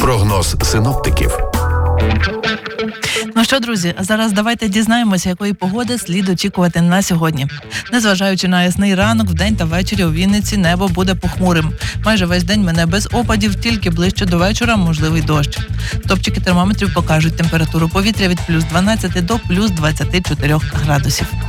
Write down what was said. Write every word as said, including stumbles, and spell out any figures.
Прогноз синоптиків. Ну що, друзі, зараз давайте дізнаємося, якої погоди слід очікувати на сьогодні. Незважаючи на ясний ранок, вдень та ввечері у Вінниці небо буде похмурим. Майже весь день мине без опадів, тільки ближче до вечора можливий дощ. Стопчики термометрів покажуть температуру повітря від плюс дванадцять до плюс двадцять чотири градусів.